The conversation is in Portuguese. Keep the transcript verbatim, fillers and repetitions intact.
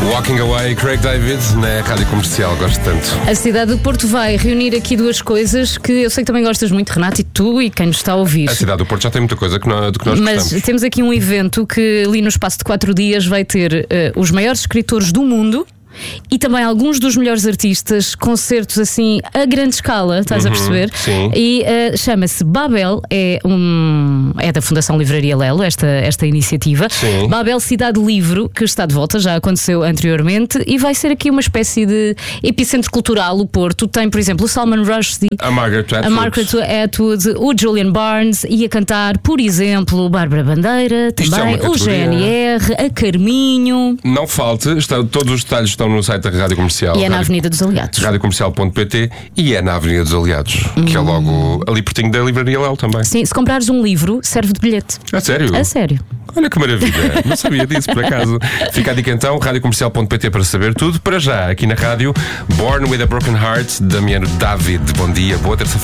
Walking Away, Craig David, na Rádio Comercial, gosto tanto. A cidade do Porto vai reunir aqui duas coisas que eu sei que também gostas muito, Renato, e tu e quem nos está a ouvir. A cidade do Porto já tem muita coisa que nós, do que nós Mas gostamos. temos aqui um evento que ali no espaço de quatro dias vai ter uh, os maiores escritores do mundo e também alguns dos melhores artistas, concertos assim a grande escala, estás uhum, a perceber? Sim. E uh, chama-se Babel, é, um, é da Fundação Livraria Lelo, esta, esta iniciativa. Sim. Babel Cidade Livro, que está de volta, já aconteceu anteriormente, e vai ser aqui uma espécie de epicentro cultural. O Porto tem, por exemplo, o Salman Rushdie, A Margaret Atwood, a Margaret Atwood, o Julian Barnes, e a cantar, por exemplo, Bárbara Bandeira, também é o G N R, a Carminho. Não falte, está, todos os detalhes estão no site da Rádio Comercial. E é na Rádio, Avenida dos Aliados. rádio comercial ponto pt e é na Avenida dos Aliados, hum. que é logo ali pertinho da Livraria Lelo também. Sim, se comprares um livro, serve de bilhete. A sério? A sério. Olha que maravilha, não sabia disso por acaso. Fica a dica então, rádio comercial ponto pt para saber tudo. Para já, aqui na rádio, Born with a Broken Heart, Damiano David. Bom dia, boa terça-feira.